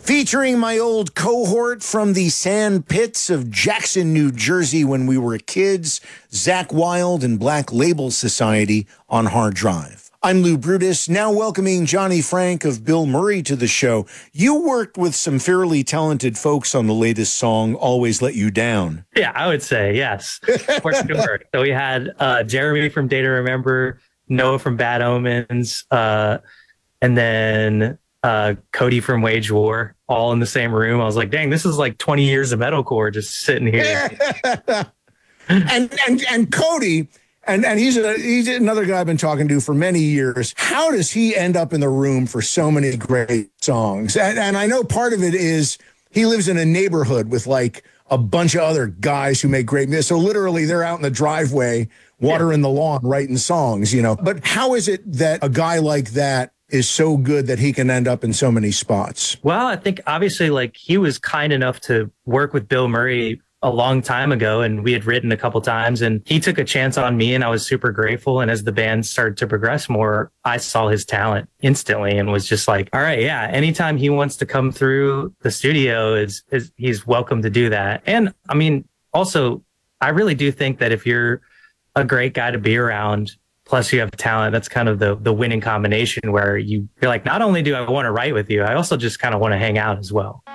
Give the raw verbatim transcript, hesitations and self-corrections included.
Featuring my old cohort from the sand pits of Jackson, New Jersey when we were kids, Zakk Wylde and Black Label Society on Hard Drive. I'm Lou Brutus, now welcoming Johnny Frank of Bill Murray to the show. You worked with some fairly talented folks on the latest song, Always Let You Down. Yeah, I would say yes. For sure. So we had uh, Jeremy from Day to Remember, Noah from Bad Omens, uh, and then uh, Cody from Wage War, all in the same room. I was like, dang, this is like twenty years of metalcore just sitting here. and, and and Cody, and, and he's, a, he's another guy I've been talking to for many years. How does he end up in the room for so many great songs? And, and I know part of it is he lives in a neighborhood with like a bunch of other guys who make great music. So literally they're out in the driveway, watering yeah. the lawn, writing songs, you know. But how is it that a guy like that is so good that he can end up in so many spots? Well, I think obviously like he was kind enough to work with Bill Murray a long time ago, and we had written a couple times, and he took a chance on me, and I was super grateful. And as the band started to progress more, I saw his talent instantly and was just like, all right, yeah, anytime he wants to come through the studio is, is he's welcome to do that. And I mean, also, I really do think that if you're a great guy to be around, plus you have talent, that's kind of the the winning combination where you, you're like, not only do I want to write with you, I also just kind of want to hang out as well.